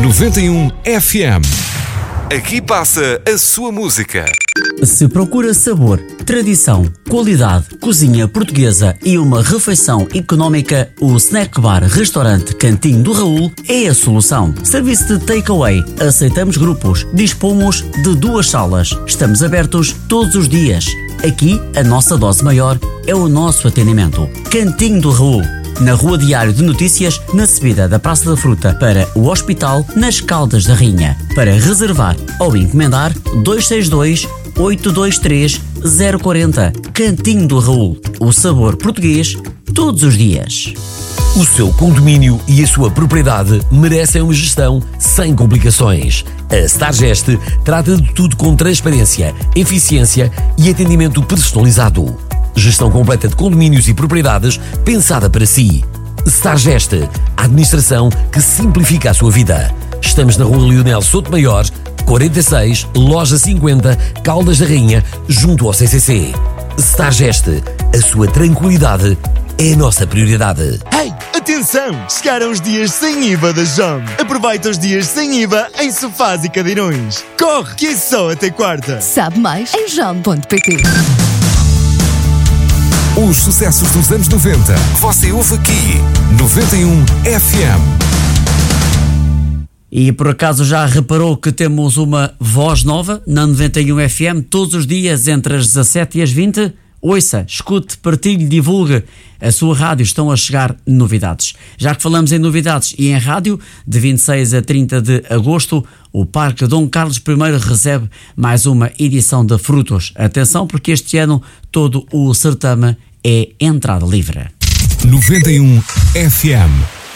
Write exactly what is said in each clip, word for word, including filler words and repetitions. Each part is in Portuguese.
noventa e um F M. Aqui passa a sua música. Se procura sabor, tradição, qualidade, cozinha portuguesa e uma refeição económica, o Snack Bar Restaurante Cantinho do Raul é a solução. Serviço de takeaway, aceitamos grupos, dispomos de duas salas, estamos abertos todos os dias. Aqui, a nossa dose maior é o nosso atendimento. Cantinho do Raul, na Rua Diário de Notícias, na subida da Praça da Fruta para o Hospital, nas Caldas da Rainha. Para reservar ou encomendar, dois seis dois, oito dois três, zero quatro zero. Cantinho do Raul, o sabor português, todos os dias. O seu condomínio e a sua propriedade merecem uma gestão sem complicações. A Stargest trata de tudo com transparência, eficiência e atendimento personalizado. Gestão completa de condomínios e propriedades pensada para si. Stargest, a administração que simplifica a sua vida. Estamos na Rua Leonel Sotomayor, quarenta e seis, Loja cinquenta, Caldas da Rainha, junto ao C C C. Stargest, a sua tranquilidade é a nossa prioridade. Hey, atenção! Chegaram os dias sem I V A da Jom. Aproveita os dias sem I V A em sofás e cadeirões. Corre, que é só até quarta. Sabe mais em jom ponto pt. Os sucessos dos anos noventa. Você ouve aqui, noventa e um F M. E por acaso já reparou que temos uma voz nova na noventa e um F M todos os dias entre as dezassete e as vinte? Ouça, escute, partilhe, divulgue. A sua rádio, estão a chegar novidades. Já que falamos em novidades e em rádio, de vinte e seis a trinta de agosto, o Parque Dom Carlos I recebe mais uma edição de Frutos. Atenção, porque este ano todo o certame é entrada livre. noventa e um F M.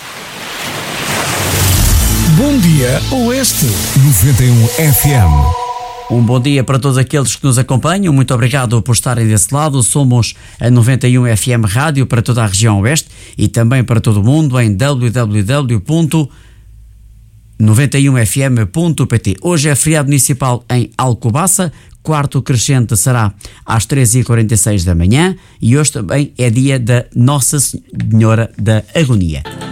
Bom dia, Oeste. noventa e um F M. Um bom dia para todos aqueles que nos acompanham. Muito obrigado por estarem desse lado. Somos a noventa e um F M Rádio para toda a região oeste e também para todo o mundo em w w w ponto noventa e um f m ponto p t. Hoje é feriado municipal em Alcobaça. Quarto crescente será às treze e quarenta e seis da manhã e hoje também é dia da Nossa Senhora da Agonia.